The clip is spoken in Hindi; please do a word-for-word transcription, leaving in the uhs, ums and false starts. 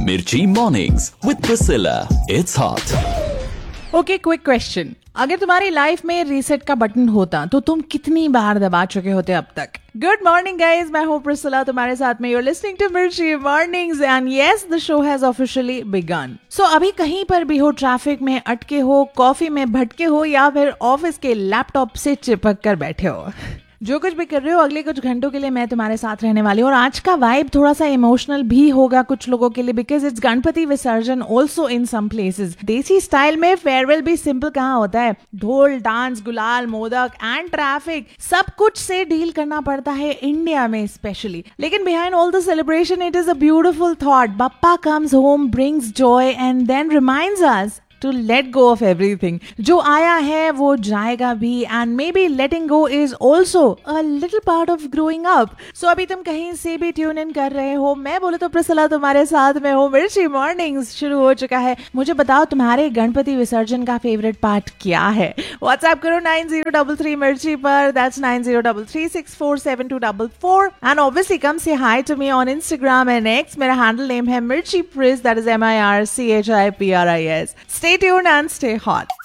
Mirchi Mornings with Priscilla. It's hot. Okay, quick question. अगर तुम्हारी लाइफ में रीसेट का बटन होता तो तुम कितनी बार दबा चुके होते अब तक? गुड मॉर्निंग गाइज, मैं हूँ प्रिसिला तुम्हारे साथ में। यूर लिसनिंग टू मिर्ची mornings and yes, the show has officially begin. सो अभी कहीं पर भी हो, ट्रैफिक में अटके हो, कॉफी में भटके हो या फिर ऑफिस के लैपटॉप से चिपक कर बैठे हो, जो कुछ भी कर रहे हो, अगले कुछ घंटों के लिए मैं तुम्हारे साथ रहने वाली हूँ। और आज का वाइब थोड़ा सा इमोशनल भी होगा कुछ लोगों के लिए, बिकॉज इट्स गणपति विसर्जन ऑल्सो इन सम प्लेसेस। देसी स्टाइल में फेयरवेल भी सिंपल कहाँ होता है, ढोल, डांस, गुलाल, मोदक एंड ट्रैफिक, सब कुछ से डील करना पड़ता है इंडिया में स्पेशली। लेकिन behind all the celebration it is a beautiful thought. Bappa comes home, brings Joy and then reminds us to let go of everything. जो आया है वो जाएगा भी, and maybe letting go is also a little part of growing up. So अभी तुम कहीं से भी ट्यून इन कर रहे हो, मैं बोले तो प्रिसिला तुम्हारे साथ में हो। मिर्ची मॉर्निंग्स शुरू हो चुका है। मुझे बताओ तुम्हारे गणपति विसर्जन का फेवरेट पार्ट क्या है? व्हाट्सएप करो नाइन जीरो थ्री थ्री मिर्ची पर, that's nine zero three three six four seven to four four, and obviously come say hi to me on Instagram and X. मेरा हैंडल नेम है मिर्ची प्रिस, that is M I R C H I P R I S. Stay tuned and stay hot.